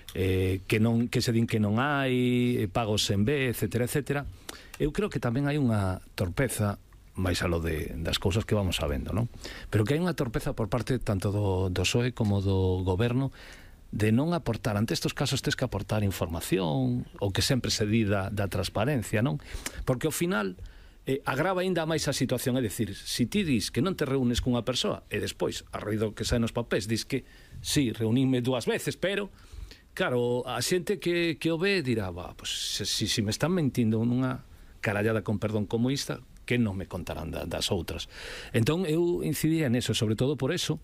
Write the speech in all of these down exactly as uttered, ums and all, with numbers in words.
eh, que non que se din que non hai, pagos en B, etcétera, etcétera. Eu creo que tamén hai unha torpeza máis a lo de, das cousas que vamos sabendo, non? Pero que hai unha torpeza por parte tanto do, do P S O E como do goberno de non aportar, ante estes casos tes que aportar información, ou que sempre se di da, da transparencia, non? Porque ao final eh, agrava aínda máis a situación, é dicir, se ti dis que non te reúnes cunha persoa e despois, a raíz do que saen os papéis, dis que sí, reuníme dúas veces, pero claro, a xente que, que o ve dirá, bah, pues, se, se, se me están mentindo nunha carallada con perdón como esta, que non me contarán da, das outras. Entón eu incidía neso, sobre todo por eso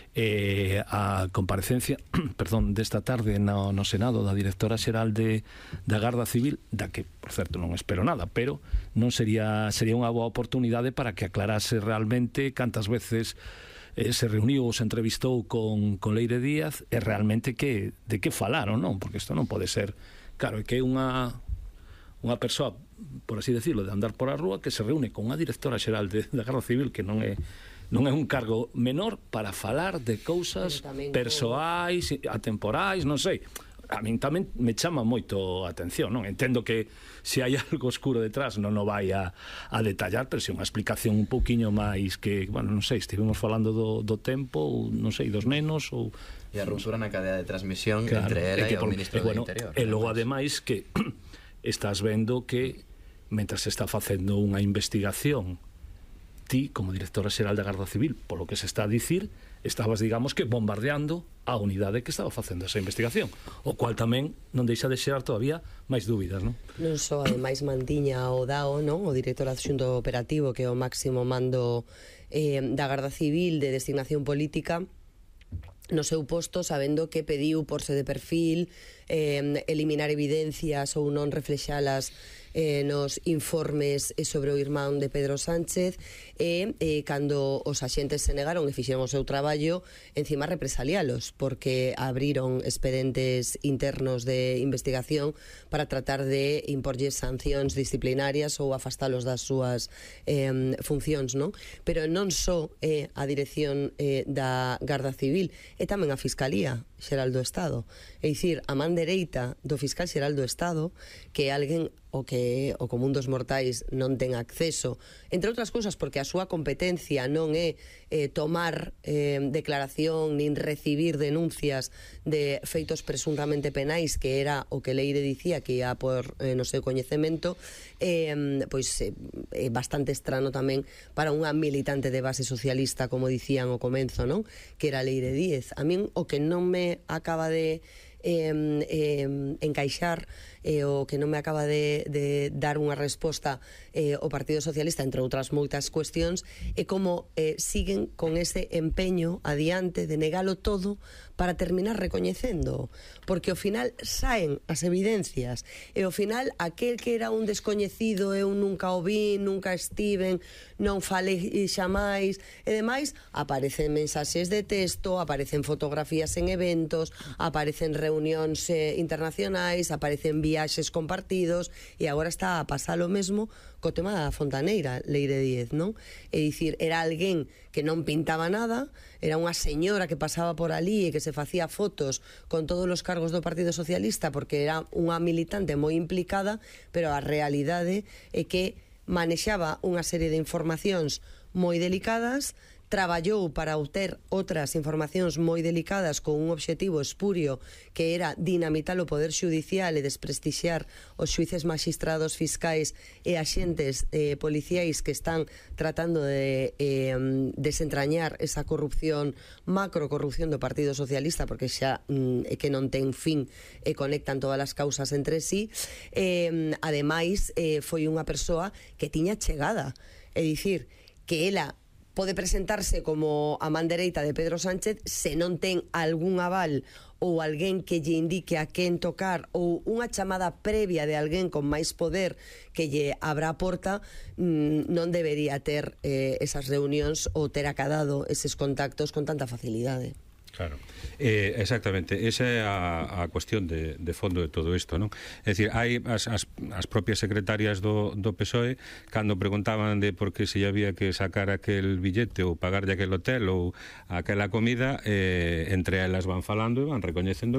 eh, a comparecencia perdón, desta tarde no, no Senado da directora xeral de, da Garda Civil, da que, por certo, non espero nada, pero non sería sería unha boa oportunidade para que aclarase realmente cantas veces eh, se reuniu ou se entrevistou con, con Leire Díaz e realmente que, de que falaron, non? Porque isto non pode ser, claro, é que é unha unha persoa, por así decirlo, de andar por a rúa que se reúne con unha directora xeral de, da Garda Civil que non é non é un cargo menor para falar de cousas persoais, atemporais, non sei. A min tamén me chama moito a atención, non? Entendo que se hai algo oscuro detrás non o vai a, a detallar, pero se unha explicación un pouquiño máis que, bueno, non sei, estivemos falando do, do tempo, ou non sei, dos nenos, ou... E a ruptura na cadea de transmisión, claro, entre ela e, que, e o ministro e, bueno, do Interior. E logo, ademais, que estás vendo que mentras se está facendo unha investigación, ti, como directora xeral da Garda Civil, polo que se está a dicir, estabas, digamos, que bombardeando a unidade que estaba facendo esa investigación, o cual tamén non deixa de xerar todavía máis dúbidas, non? Non só, ademais, mantiña o D A O, non? O director adxunto operativo, que é o máximo mando eh, da Garda Civil de designación política, no seu posto, sabendo que pediu por se de perfil, eh, eliminar evidencias ou non reflexalas eh, nos informes sobre o irmán de Pedro Sánchez e eh, cando os axentes se negaron e fixeron o seu traballo, encima represalialos, porque abriron expedientes internos de investigación para tratar de imporlles sancións disciplinarias ou afastalos das súas eh, funcións, non? Pero non só é eh, a dirección eh, da Garda Civil, é tamén a Fiscalía Xeral do Estado. É dicir, a man dereita do Fiscal Xeral do Estado, que é alguén o que o común dos mortais non ten acceso, entre outras cousas porque a súa competencia non é eh, tomar eh, declaración nin recibir denuncias de feitos presuntamente penais, que era o que Leire dicía que ia por eh, no seu coñecemento, eh, pois é eh, bastante estrano tamén para unha militante de base socialista, como dicían ao comenzo, non? Que era Leire Díez. A min o que non me acaba de Eh, eh, encaixar eh, o que non me acaba de, de dar unha resposta eh, o Partido Socialista, entre outras moitas cuestións, é como eh, siguen con ese empeño adiante de negalo todo para terminar recoñecendo, porque ao final saen as evidencias e ao final aquel que era un descoñecido, eu nunca o vi, nunca estiven, non falei xamais e demais, aparecen mensaxes de texto, aparecen fotografías en eventos, aparecen reunións eh, internacionais, aparecen viaxes compartidos, e agora está a pasar o mesmo co tema da Fontaneira, Leire Díez, non? É dicir, era alguén que non pintaba nada, era unha señora que pasaba por ali e que se facía fotos con todos os cargos do Partido Socialista porque era unha militante moi implicada, pero a realidade é que manexaba unha serie de informacións moi delicadas, traballou para obter outras informacións moi delicadas con un obxectivo espurio que era dinamitar o poder xudicial e desprestixiar os xuíces magistrados, fiscais e axentes eh, policiais que están tratando de eh, desentrañar esa corrupción, macrocorrupción do Partido Socialista, porque xa mm, é que non ten fin e conectan todas as causas entre sí. Eh, ademais, eh, foi unha persoa que tiña chegada, é dicir, que ela pode presentarse como a man dereita de Pedro Sánchez se non ten algún aval ou alguén que lle indique a quen tocar ou unha chamada previa de alguén con máis poder que lle abra a porta, non debería ter eh, esas reunións ou ter acadado eses contactos con tanta facilidade. Claro, eh, exactamente, esa é a, a cuestión de, de fondo de todo isto, non? É dicir, hai as, as, as propias secretarias do, do P S O E, cando preguntaban de por que se había que sacar aquel billete ou pagarlle aquel hotel ou aquela comida, eh, entre elas van falando e van recoñecendo